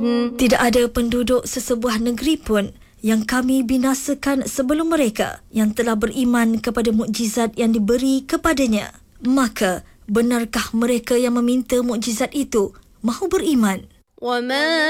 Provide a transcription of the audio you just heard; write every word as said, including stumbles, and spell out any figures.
Tidak ada penduduk sesebuah negeri pun yang kami binasakan sebelum mereka yang telah beriman kepada mukjizat yang diberi kepadanya. Maka, benarkah mereka yang meminta mukjizat itu mahu beriman?